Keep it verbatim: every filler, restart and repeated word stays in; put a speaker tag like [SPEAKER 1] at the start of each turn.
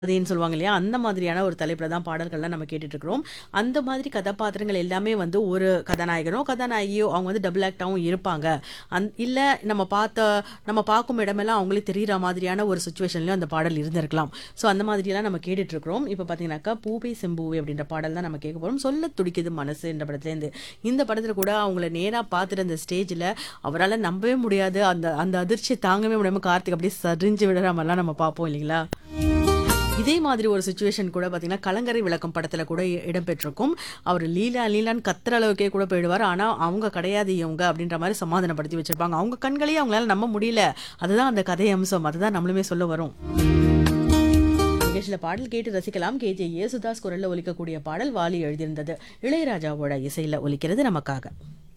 [SPEAKER 1] அதேன்னு சொல்லுவாங்க இல்லையா? அந்த மாதிரியான ஒரு தலைப்புல தான் பாடல்கள்லாம் நம்ம கேட்டுட்டு இருக்கிறோம். அந்த மாதிரி கதாபாத்திரங்கள் எல்லாமே வந்து ஒரு கதாநாயகனோ, கதாநாயகியோ அவங்க வந்து டபுள் ஆக்ட்டாவும் இருப்பாங்க. அந் இல்ல நம்ம பார்த்த நம்ம பார்க்கும் இடமெல்லாம் அவங்களே தெரியிற மாதிரியான ஒரு சிச்சுவேஷன்லயும் அந்த பாடல் இருந்திருக்கலாம். ஸோ அந்த மாதிரியெல்லாம் நம்ம கேட்டுட்டு இருக்கிறோம். இப்ப பார்த்தீங்கன்னாக்கா, "பூவே செம்பூவே" அப்படின்ற பாடல் தான் நம்ம கேட்க போறோம். "சொல்லத் துடிக்குது மனசு" என்ற படத்துலேருந்து. இந்த படத்துல கூட அவங்கள நேரா பார்த்துட்டு அந்த ஸ்டேஜ்ல அவரால நம்பவே முடியாது. அந்த அந்த அதிர்ச்சிய தாங்கவே முடியாம கார்த்திக் அப்படியே சரிஞ்சு விழுற மாரிலாம் நம்ம பார்ப்போம் இல்லைங்களா? இதே மாதிரி ஒரு சிச்சுவேஷன் கூட பார்த்தீங்கன்னா, கலங்கரை விளக்கம் படத்துல கூட இ இடம்பெற்றிருக்கும். அவரு லீலா லீலான்னு கத்துற அளவுக்கே கூட போயிடுவாரு. ஆனா, அவங்க கிடையாது இவங்க அப்படின்ற மாரி சமாதானப்படுத்தி வச்சிருப்பாங்க. அவங்க கண்களையே அவங்களால நம்ப முடியல. அதுதான் அந்த கதை அம்சம். அதுதான் நம்மளுமே சொல்ல வரோம். நிகழ்ச்சியில பாடல் கேட்டு ரசிக்கலாம். கே.ஜே. யேசுதாஸ் குரல்ல ஒலிக்கக்கூடிய பாடல் வாலி எழுதியிருந்தது. இளையராஜாவோட இசையில ஒலிக்கிறது நமக்காக.